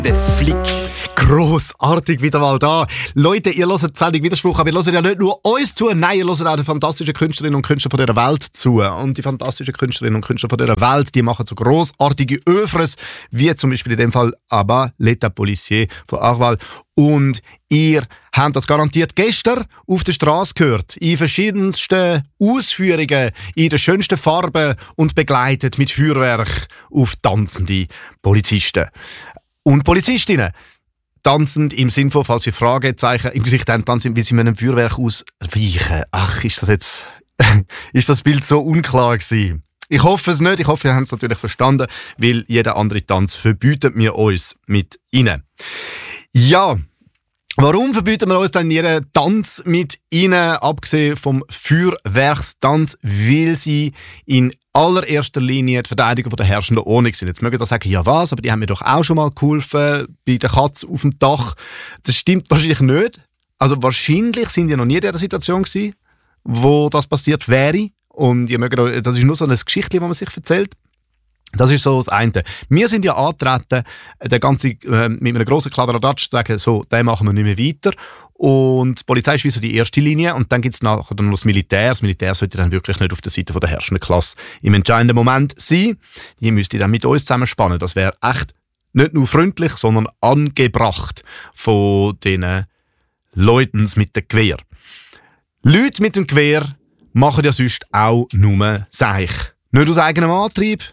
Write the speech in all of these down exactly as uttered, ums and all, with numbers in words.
Der Flick. Grossartig wieder mal da. Leute, ihr hört die Sendung Widerspruch, aber ihr hört ja nicht nur uns zu, nein, ihr hört auch den fantastischen Künstlerinnen und Künstler von dieser Welt zu. Und die fantastischen Künstlerinnen und Künstler von dieser Welt, die machen so grossartige Œuvres, wie zum Beispiel in dem Fall aber «L'État policier» von Arval. Und ihr habt das garantiert gestern auf der Straße gehört, in verschiedensten Ausführungen, in den schönsten Farben und begleitet mit Feuerwerk auf tanzende Polizisten. Und Polizistinnen, tanzend im Sinn von, falls sie Fragezeichen im Gesicht haben, tanzen, wie sie mit einem Feuerwerk ausweichen. Ach, ist das jetzt, ist das Bild so unklar gewesen? Ich hoffe es nicht, ich hoffe, ihr habt es natürlich verstanden, weil jeder andere Tanz verbietet wir uns mit ihnen. Ja, warum verbieten wir uns dann ihren Tanz mit ihnen, abgesehen vom Feuerwerkstanz, weil sie in allererster Linie die Verteidiger der herrschenden Ordnung sind. Jetzt mögen ihr sagen, ja was, aber die haben mir doch auch schon mal geholfen bei der Katze auf dem Dach. Das stimmt wahrscheinlich nicht. Also wahrscheinlich sind die noch nie in dieser Situation gewesen, wo das passiert wäre. Und ihr mögt, das ist nur so eine Geschichte, die man sich erzählt. Das ist so das eine. Wir sind ja angetreten, der ganze, äh, mit einem grossen Kladderadatsch zu sagen, so, den machen wir nicht mehr weiter. Und die Polizei ist wie so die erste Linie und dann gibt es nachher noch das Militär. Das Militär sollte dann wirklich nicht auf der Seite der herrschenden Klasse im entscheidenden Moment sein. Die müsste dann mit uns zusammenspannen. Das wäre echt nicht nur freundlich, sondern angebracht von den Leuten mit dem Gewehr. Leute mit dem Gewehr machen ja sonst auch nur Seich. Nicht aus eigenem Antrieb.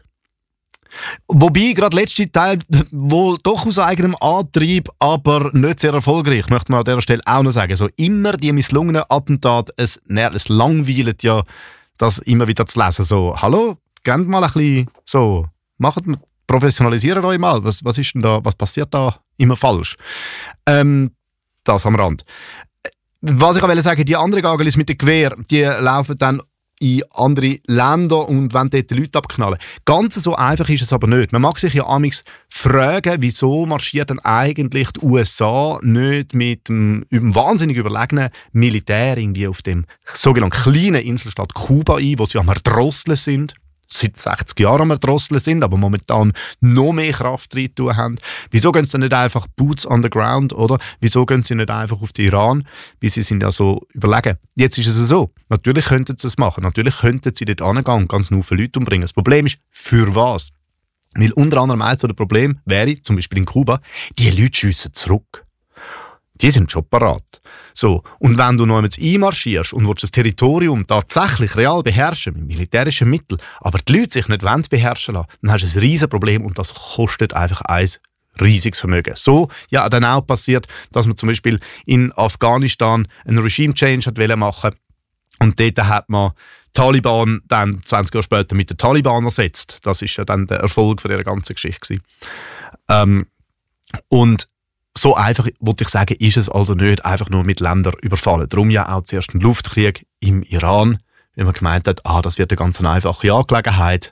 Wobei, gerade letzte Teil wohl doch aus eigenem Antrieb, aber nicht sehr erfolgreich, möchte man an dieser Stelle auch noch sagen. So immer die misslungenen Attentate, es, es langweilt ja, das immer wieder zu lesen. So, hallo, gebt mal ein bisschen, so, macht, professionalisiert euch mal, was, was ist denn da, was passiert da immer falsch? Ähm, das am Rand. Was ich auch wollte sagen, die anderen Gagelis mit dem Gewehr, die laufen dann in andere Länder und wollen dort die Leute abknallen. Ganz so einfach ist es aber nicht. Man mag sich ja amigs fragen, wieso marschiert denn eigentlich die U S A nicht mit dem, dem wahnsinnig überlegenen Militär irgendwie auf dem sogenannten kleinen Inselstaat Kuba ein, wo sie am Erdrosseln sind. Seit sechzig Jahren am Erdrosseln sind, aber momentan noch mehr Kraft drin tun haben. Wieso gehen sie dann nicht einfach Boots on the ground, oder? Wieso gehen sie nicht einfach auf den Iran? Weil sie sind ja so überlegen. Jetzt ist es so. Natürlich könnten sie es machen. Natürlich könnten sie dort hingehen und ganz viele Leute umbringen. Das Problem ist, für was? Weil unter anderem eines der Probleme wäre, zum Beispiel in Kuba, die Leute schiessen zurück. Die sind schon parat. So. Und wenn du noch einmal einmarschierst und willst das Territorium tatsächlich real beherrschen, mit militärischen Mitteln, aber die Leute sich nicht beherrschen lassen, dann hast du ein riesiges Problem und das kostet einfach ein riesiges Vermögen. So, ja, dann auch passiert, dass man zum Beispiel in Afghanistan einen Regime-Change hat machen und dort hat man Taliban dann zwanzig Jahre später mit den Taliban ersetzt. Das ist ja dann der Erfolg von dieser ganzen Geschichte. Ähm, und so einfach, wollte ich sagen, ist es also nicht einfach nur mit Ländern überfallen. Darum ja auch zuerst ein Luftkrieg im Iran, wenn man gemeint hat, ah, das wird eine ganz einfache Angelegenheit.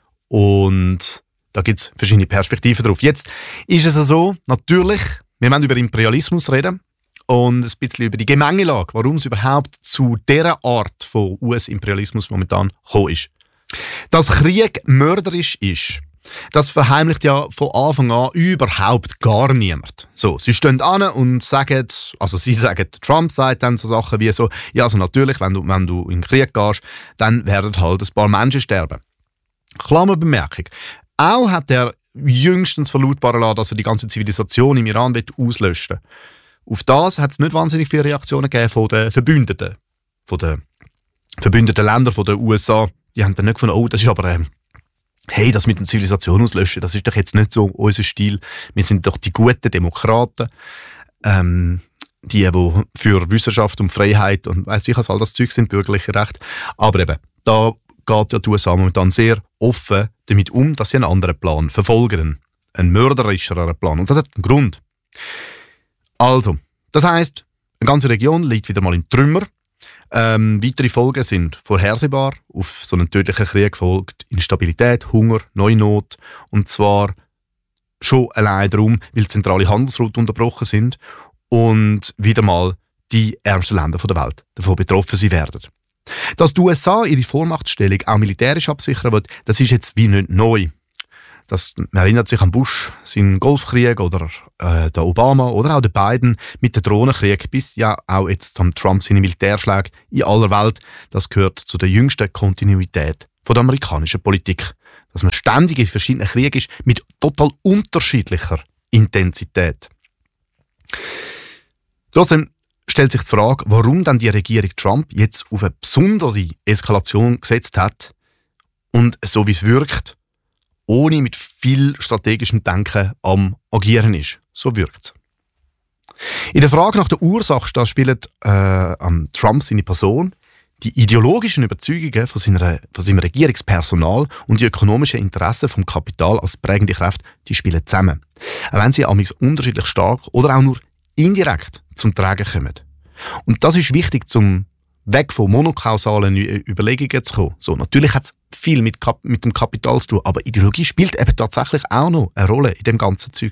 Und da gibt es verschiedene Perspektiven drauf. Jetzt ist es so, natürlich, wir wollen über Imperialismus reden und ein bisschen über die Gemengelage, warum es überhaupt zu dieser Art von U S-Imperialismus momentan gekommen ist. Dass Krieg mörderisch ist, das verheimlicht ja von Anfang an überhaupt gar niemand. So, sie stehen an und sagen, also sie sagen, Trump sagt dann so Sachen wie so, ja, also natürlich, wenn du, wenn du in den Krieg gehst, dann werden halt ein paar Menschen sterben. Klammerbemerkung. Auch hat er jüngstens verlautbaren lassen, dass er die ganze Zivilisation im Iran auslöschen will. Auf das hat es nicht wahnsinnig viele Reaktionen gegeben von den Verbündeten, von den verbündeten Ländern von der U S A. Die haben dann nicht gefunden, oh, das ist aber ähm, hey, das mit der Zivilisation auslöschen, das ist doch jetzt nicht so unser Stil. Wir sind doch die guten Demokraten, ähm, die, die für Wissenschaft und Freiheit und weiss ich was, all das Zeug sind, bürgerliche Rechte. Aber eben, da geht ja die U S A momentan sehr offen damit um, dass sie einen anderen Plan verfolgen. Einen mörderischeren Plan. Und das hat einen Grund. Also, das heisst, eine ganze Region liegt wieder mal in Trümmer. Ähm, weitere Folgen sind vorhersehbar. Auf so einen tödlichen Krieg folgt Instabilität, Hunger, Neunot. Und zwar schon allein darum, weil zentrale Handelsrouten unterbrochen sind und wieder mal die ärmsten Länder der Welt davon betroffen sein werden. Dass die U S A ihre Vormachtstellung auch militärisch absichern wird, das ist jetzt wie nicht neu. Das, man erinnert sich an Bush, seinen Golfkrieg oder äh, der Obama oder auch der Biden mit dem Drohnenkrieg, bis ja auch jetzt am Trump seine Militärschläge in aller Welt. Das gehört zu der jüngsten Kontinuität von der amerikanischen Politik. Dass man ständig in verschiedenen Kriegen ist, mit total unterschiedlicher Intensität. Trotzdem stellt sich die Frage, warum dann die Regierung Trump jetzt auf eine besondere Eskalation gesetzt hat und so wie es wirkt, ohne mit viel strategischem Denken am Agieren ist. So wirkt es. In der Frage nach der Ursache da spielt äh, Trump seine Person, die ideologischen Überzeugungen von, seiner, von seinem Regierungspersonal und die ökonomischen Interessen vom Kapital als prägende Kräfte, die spielen zusammen. Auch wenn sie amigs unterschiedlich stark oder auch nur indirekt zum Tragen kommen. Und das ist wichtig, zum weg von monokausalen Überlegungen zu kommen. So, natürlich hat es viel mit, Kap- mit dem Kapital zu tun, aber Ideologie spielt eben tatsächlich auch noch eine Rolle in dem ganzen Zeug.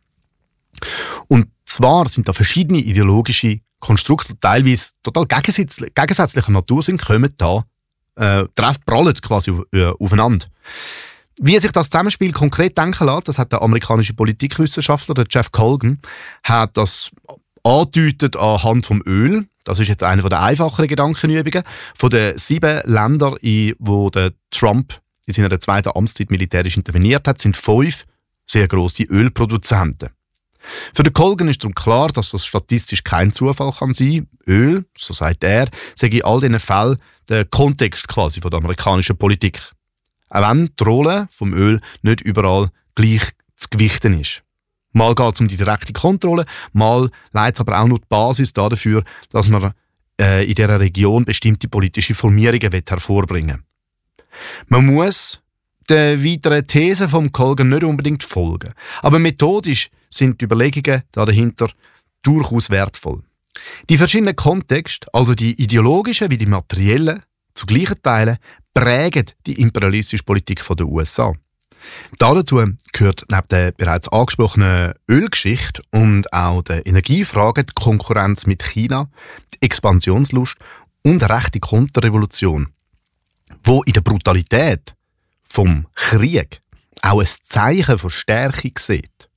Und zwar sind da verschiedene ideologische Konstrukte, die teilweise total gegensätzlich, gegensätzlicher Natur sind, kommen da, äh, treffen, prallen quasi auf, äh, aufeinander. Wie sich das Zusammenspiel konkret denken lässt, das hat der amerikanische Politikwissenschaftler, der Jeff Colgan, hat das angedeutet anhand vom Öl. Das ist jetzt eine der einfacheren Gedankenübungen von den sieben Ländern, in wo der Trump in seiner zweiten Amtszeit militärisch interveniert hat, sind fünf sehr grosse Ölproduzenten. Für den Colgan ist darum klar, dass das statistisch kein Zufall kann sein. Öl, so sagt er, sei in all diesen Fällen der Kontext quasi von der amerikanischen Politik. Auch wenn die Rolle vom Öl nicht überall gleich zu gewichten ist. Mal geht es um die direkte Kontrolle, mal leitet es aber auch nur die Basis dafür, dass man äh, in dieser Region bestimmte politische Formierungen hervorbringen will. Man muss der weiteren These vom Colgan nicht unbedingt folgen. Aber methodisch sind die Überlegungen dahinter durchaus wertvoll. Die verschiedenen Kontexte, also die ideologischen wie die materiellen, zu gleichen Teilen, prägen die imperialistische Politik der U S A. Dazu gehört neben der bereits angesprochenen Ölgeschichte und auch der Energiefrage die Konkurrenz mit China, die Expansionslust und eine rechte Konterrevolution, wo in der Brutalität vom Krieg auch ein Zeichen von Stärke sieht.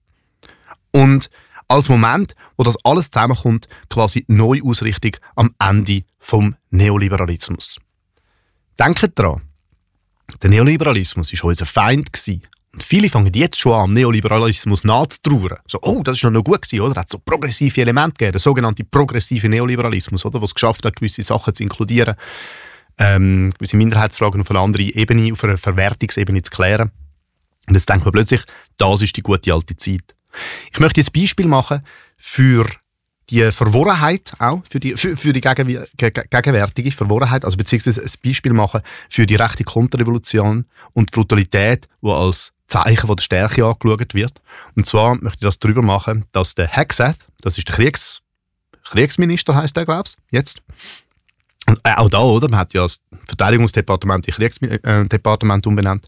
Und als Moment, wo das alles zusammenkommt, quasi die Neuausrichtung am Ende vom Neoliberalismus. Denkt daran, der Neoliberalismus war unser Feind gewesen. Und viele fangen jetzt schon an, am Neoliberalismus nachzutrauern. So, oh, das war noch gut gewesen, oder? Es hat so progressive Elemente gegeben, der sogenannte progressive Neoliberalismus, oder? Was es geschafft hat, gewisse Sachen zu inkludieren, ähm, gewisse Minderheitsfragen auf einer anderen Ebene, auf einer Verwertungsebene zu klären. Und jetzt denkt man plötzlich, das ist die gute alte Zeit. Ich möchte jetzt ein Beispiel machen für die Verworrenheit auch, für die, für, für die gegen, gegenwärtige Verworrenheit, also beziehungsweise ein Beispiel machen für die rechte Konterrevolution und die Brutalität, die als Zeichen von der Stärke angeschaut wird. Und zwar möchte ich das darüber machen, dass der Hegseth, das ist der Kriegs, Kriegsminister, heisst der, glaube ich, jetzt. Und äh, auch da, oder? Man hat ja das Verteidigungsdepartement in Kriegsdepartement äh, umbenannt.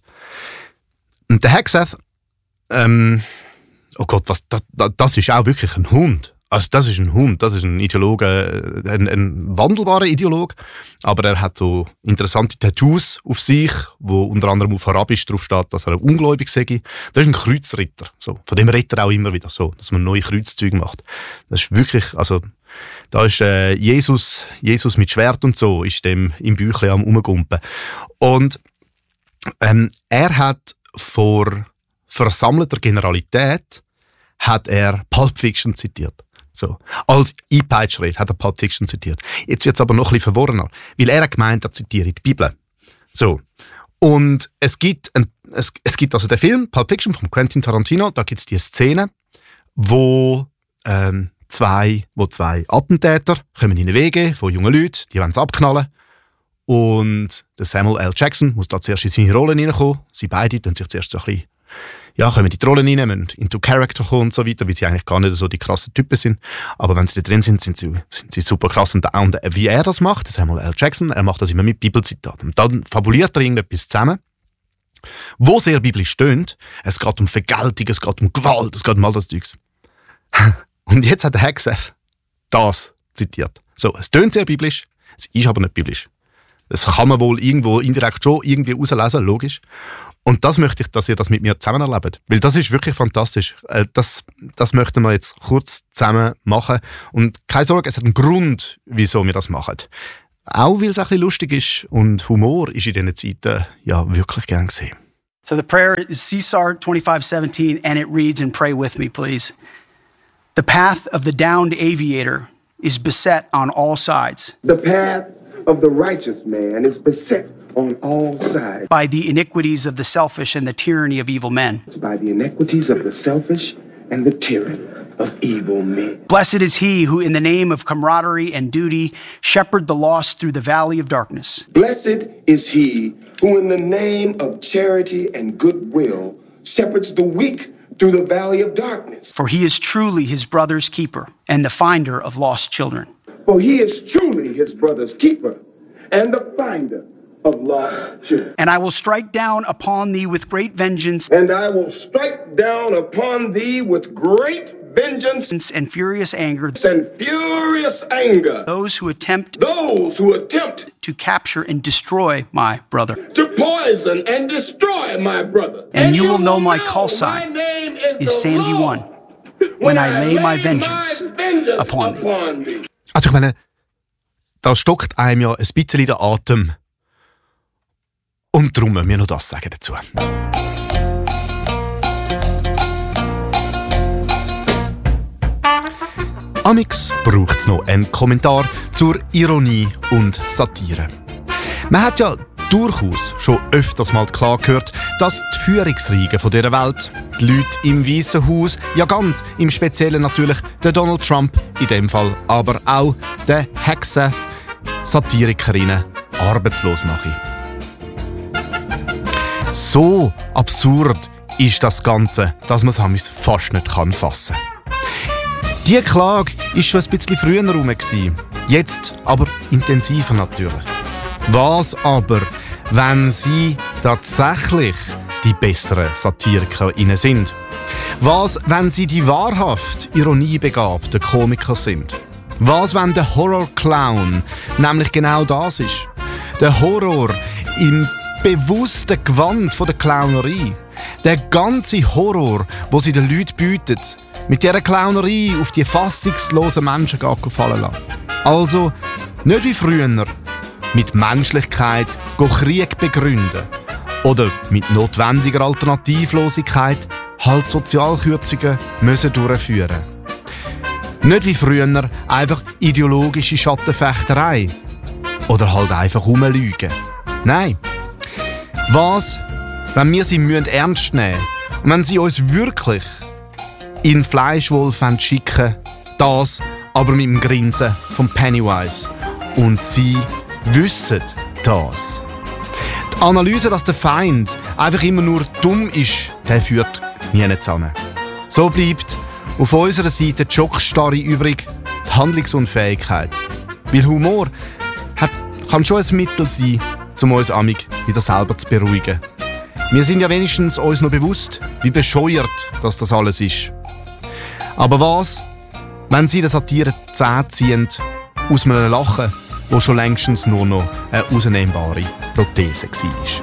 Und der Hegseth, ähm, oh Gott, was, das, das ist auch wirklich ein Hund. Also das ist ein Hund, das ist ein Ideologe, ein, ein wandelbarer Ideolog, aber er hat so interessante Tattoos auf sich, wo unter anderem auf Arabisch drauf steht, dass er ungläubig sei. Das ist ein Kreuzritter, so. Von dem redet er auch immer wieder so, dass man neue Kreuzzüge macht. Das ist wirklich, also da ist äh, Jesus, Jesus mit Schwert und so, ist dem im Büchle am Umgumpen. Und ähm, er hat vor versammelter Generalität hat er Pulp Fiction zitiert. So. Als Einpeitscherät hat er Pulp Fiction zitiert. Jetzt wird es aber noch ein bisschen verworrener, weil er hat gemeint, er zitiert die Bibel. So. Und es gibt, ein, es, es gibt also den Film Pulp Fiction von Quentin Tarantino, da gibt es die Szene, wo, ähm, zwei, wo zwei Attentäter kommen in den Wege von jungen Leuten, die wollen es abknallen. Und der Samuel L. Jackson muss da zuerst in seine Rolle reinkommen. Sie beide tun sich zuerst so ein bisschen ja, kommen die Rollen rein, müssen into Character kommen und so weiter, weil sie eigentlich gar nicht so die krassen Typen sind. Aber wenn sie da drin sind, sind sie, sind sie super krass. Und wie er das macht, das Samuel L. Jackson, er macht das immer mit Bibelzitaten. Und dann fabuliert er irgendetwas zusammen, wo sehr biblisch stöhnt. Es geht um Vergeltung, es geht um Gewalt, es geht um all das Zeugs. Und jetzt hat der Hegseth das zitiert. So, es tönt sehr biblisch, es ist aber nicht biblisch. Das kann man wohl irgendwo indirekt schon irgendwie rauslesen, logisch. Und das möchte ich, dass ihr das mit mir zusammen erlebt. Weil das ist wirklich fantastisch. Das, das möchten wir jetzt kurz zusammen machen. Und keine Sorge, es hat einen Grund, wieso wir das machen. Auch weil es ein bisschen lustig ist und Humor ist in diesen Zeiten ja wirklich gern gesehen. So the prayer is C S A R twenty-five seventeen, and it reads, and pray with me, please. The path of the downed aviator is beset on all sides. The path of the righteous man is beset on all sides. By the iniquities of the selfish and the tyranny of evil men. It's by the iniquities of the selfish and the tyranny of evil men. Blessed is he who, in the name of camaraderie and duty, shepherd the lost through the valley of darkness. Blessed is he who, in the name of charity and goodwill, shepherds the weak through the valley of darkness. For he is truly his brother's keeper and the finder of lost children. For he is truly his brother's keeper and the finder of lost children. And I will strike down upon thee with great vengeance. And I will strike down upon thee with great vengeance and furious anger. And furious anger. Those who attempt. Those who attempt. To capture and destroy my brother. To poison and destroy my brother. And, and you will know my call sign is Sandy One when I lay my vengeance upon thee. Also ich meine, da stockt einem ja ein bisschen der Atem. Und darum müssen wir noch das sagen dazu. Amix braucht es noch einen Kommentar zur Ironie und Satire. Man hat ja durchaus schon öfters mal klar gehört, dass die Führungsriege von dieser Welt, die Leute im Weißen Haus, ja ganz im Speziellen natürlich der Donald Trump, in dem Fall aber auch der Hegseth, Satirikerinnen arbeitslos machen. So absurd ist das Ganze, dass man es fast nicht fassen kann. Diese Klage war schon ein bisschen früher herum, jetzt aber intensiver natürlich. Was aber, wenn sie tatsächlich die besseren SatirikerInnen sind? Was, wenn sie die wahrhaft ironiebegabten Komiker sind? Was, wenn der Horror-Clown nämlich genau das ist? Der Horror im bewussten Gewand von der Clownerie. Der ganze Horror, wo sie den Leuten bietet, mit dieser Clownerie auf die fassungslosen Menschen fallen lassen. Also, nicht wie früher, mit Menschlichkeit Krieg begründen oder mit notwendiger Alternativlosigkeit halt Sozialkürzungen müssen durchführen. Nicht wie früher einfach ideologische Schattenfechterei oder halt einfach rumlügen. Nein. Was, wenn wir sie ernst nehmen müssen und wenn sie uns wirklich in den Fleischwolf schicken, das aber mit dem Grinsen vom Pennywise. Und sie wissen das. Die Analyse, dass der Feind einfach immer nur dumm ist, der führt nie zusammen. So bleibt auf unserer Seite die Schockstarre übrig, die Handlungsunfähigkeit. Weil Humor hat, kann schon ein Mittel sein, um uns amig wieder selber zu beruhigen. Wir sind ja wenigstens uns noch bewusst, wie bescheuert dass das alles ist. Aber was, wenn sie der Satire Zähne ziehen aus einem Lachen, das schon längstens nur noch eine rausnehmbare Prothese war?